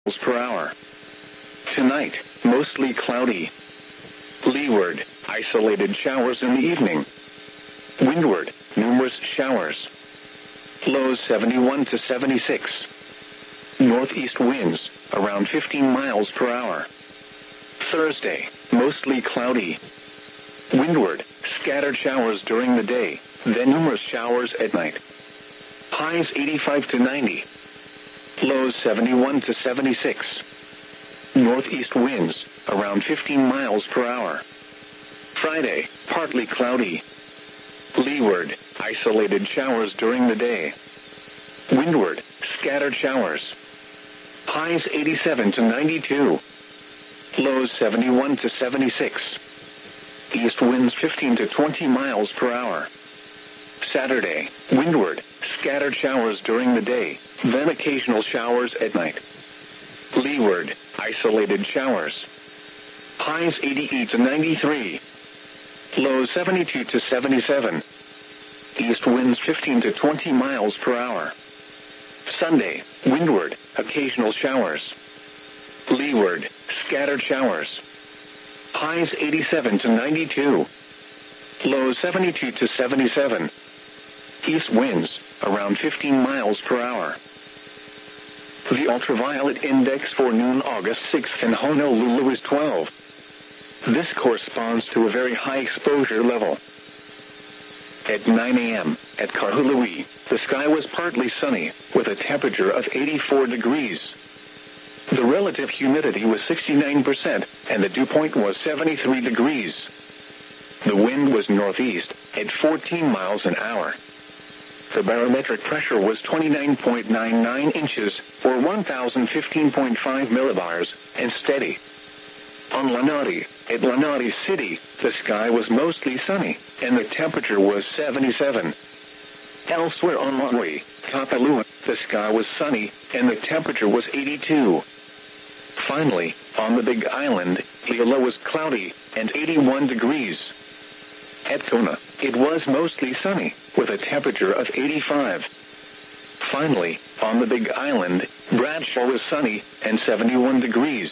miles per hour. Tonight, mostly cloudy. Leeward, isolated showers in the evening. Windward, numerous showers. Lows 71 to 76. Northeast winds, around 15 miles per hour. Thursday, mostly cloudy. Windward, scattered showers during the day, then numerous showers at night. Highs 85 to 90. Lows 71 to 76. Northeast winds, around 15 miles per hour. Friday, partly cloudy. Leeward, isolated showers during the day. Windward, scattered showers. Highs 87 to 92. Lows 71 to 76. East winds 15 to 20 miles per hour. Saturday, windward, scattered showers during the day, then occasional showers at night. Leeward, isolated showers. Highs 88 to 93. Lows 72 to 77. East winds 15 to 20 miles per hour. Sunday, windward, occasional showers. Leeward, scattered showers. Highs 87 to 92. Lows 72 to 77. East winds, around 15 miles per hour. The ultraviolet index for noon August 6th in Honolulu is 12. This corresponds to a very high exposure level. At 9 a.m., at Kahului, the sky was partly sunny, with a temperature of 84 degrees. The relative humidity was 69%, and the dew point was 73 degrees. The wind was northeast, at 14 miles an hour. The barometric pressure was 29.99 inches, or 1,015.5 millibars, and steady. On Lanai, at Lanai City, the sky was mostly sunny, and the temperature was 77. Elsewhere on Maui, Kapalua, the sky was sunny, and the temperature was 82. Finally, on the Big Island, Hilo was cloudy, and 81 degrees. At Kona, it was mostly sunny, with a temperature of 85. Finally, on the Big Island, Bradshaw was sunny, and 71 degrees.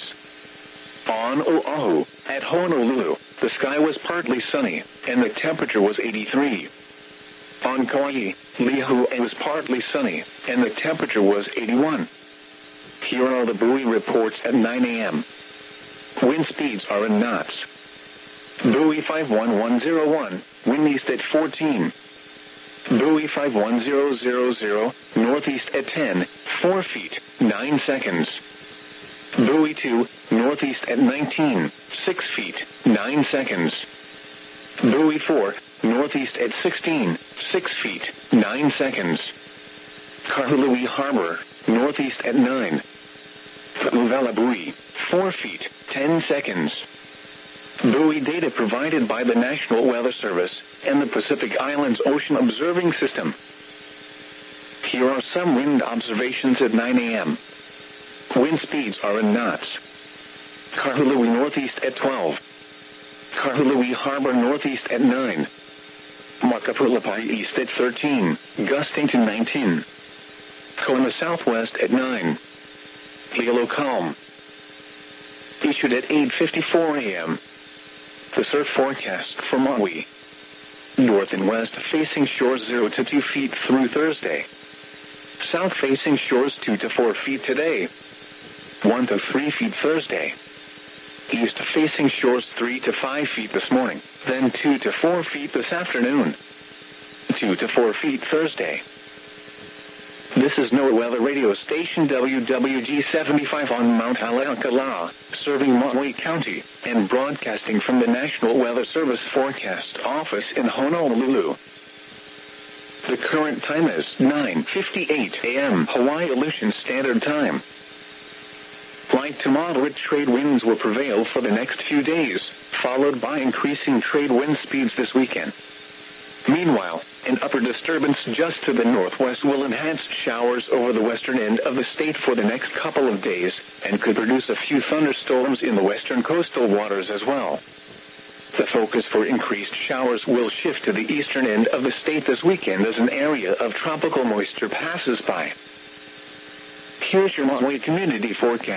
On Oahu, at Honolulu, the sky was partly sunny, and the temperature was 83. On Kauai, Lihue was partly sunny, and the temperature was 81. Here are the buoy reports at 9 a.m. Wind speeds are in knots. Buoy 51101, wind east at 14. Buoy 51000, northeast at 10, 4 feet, 9 seconds. Buoy 2, northeast at 19, 6 feet, 9 seconds. Buoy 4, northeast at 16, 6 feet, 9 seconds. Kahului Harbor, northeast at 9. Uvela buoy, 4 feet, 10 seconds. Buoy data provided by the National Weather Service and the Pacific Islands Ocean Observing System. Here are some wind observations at 9 a.m. Wind speeds are in knots. Kahului northeast at 12. Kahului Harbor northeast at 9. Makapulapai east at 13, gusting to 19. Kona southwest at 9. Hilo calm. Issued at 8:54 a.m. The surf forecast for Maui. North and west facing shores 0 to 2 feet through Thursday. South facing shores 2 to 4 feet today. 1 to 3 feet Thursday. East facing shores 3 to 5 feet this morning, then 2 to 4 feet this afternoon. 2 to 4 feet Thursday. This is NOAA Weather Radio Station WWG-75 on Mount Haleakala, serving Maui County, and broadcasting from the National Weather Service Forecast Office in Honolulu. The current time is 9:58 a.m. Hawaii Aleutian Standard Time. Light to moderate trade winds will prevail for the next few days, followed by increasing trade wind speeds this weekend. Meanwhile, an upper disturbance just to the northwest will enhance showers over the western end of the state for the next couple of days, and could produce a few thunderstorms in the western coastal waters as well. The focus for increased showers will shift to the eastern end of the state this weekend as an area of tropical moisture passes by. Here's your Maui community forecast.